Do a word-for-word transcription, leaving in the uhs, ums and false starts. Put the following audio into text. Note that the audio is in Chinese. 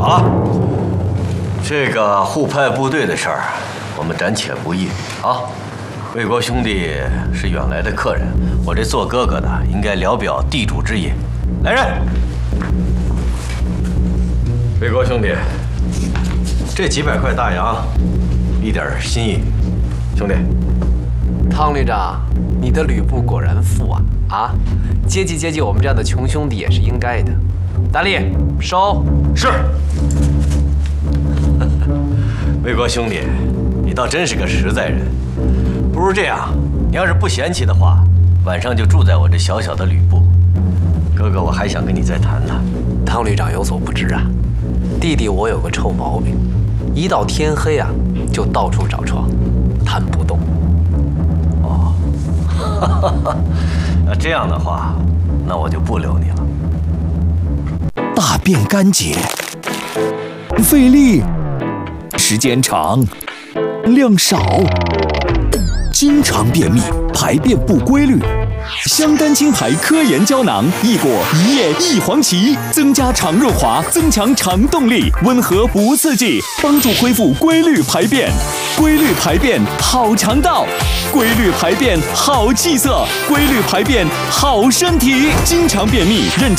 好了，这个互派部队的事儿，我们暂且不议啊。魏国兄弟是远来的客人，我这做哥哥的应该聊表地主之谊。来人，魏国兄弟，这几百块大洋，一点心意，兄弟。 汤旅长，你的吕布果然富啊！啊，接济接济我们这样的穷兄弟也是应该的。大力，收。 是。魏国兄弟，你倒真是个实在人。不如这样，你要是不嫌弃的话，晚上就住在我这小小的吕布。哥哥，我还想跟你再谈谈。 汤旅长有所不知啊，弟弟我有个臭毛病，一到天黑啊，就到处找床，谈不动。 哦，那这样的话，那我就不留你了。 大便干结，费力，时间长，量少，经常便秘，排便不规律。香丹青牌科研胶囊，一果一叶一黄芪，增加肠润滑，增强肠动力，温和不刺激，帮助恢复规律排便。规律排便好肠道，规律排便好气色，规律排便好身体。经常便秘，认